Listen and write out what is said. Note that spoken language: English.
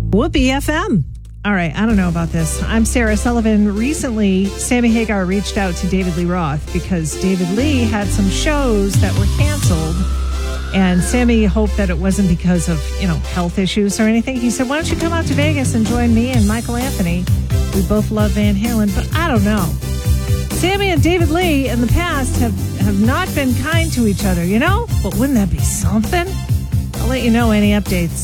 Whoopee FM. All right, I don't know about this. I'm Sarah Sullivan. Recently, Sammy Hagar reached out to David Lee Roth because David Lee had some shows that were canceled. And Sammy hoped that it wasn't because of, health issues or anything. He said, why don't you come out to Vegas and join me and Michael Anthony? We both love Van Halen, but I don't know. Sammy and David Lee in the past have not been kind to each other, But wouldn't that be something? I'll let you know any updates.